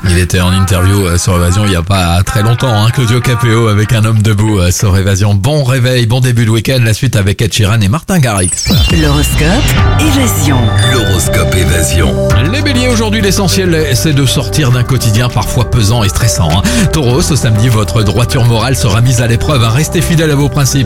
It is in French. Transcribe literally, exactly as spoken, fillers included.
Il était en interview euh, sur Évasion il y a pas très longtemps, hein, Claudio Capéo avec Un homme debout euh, sur Évasion. Bon réveil, bon début de week-end, la suite avec Ed Sheeran et Martin Garrix. L'horoscope Évasion. L'horoscope Évasion. Les béliers, aujourd'hui l'essentiel c'est de sortir d'un quotidien parfois pesant et stressant. Hein. Taureau, ce samedi votre droiture morale sera mise à l'épreuve, hein. Restez fidèle à vos principes.